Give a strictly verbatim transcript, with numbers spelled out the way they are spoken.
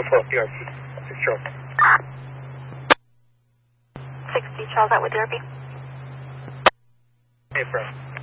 twelve, D R P. six Charles. sixty Charles, that with D R P. Hey, bro.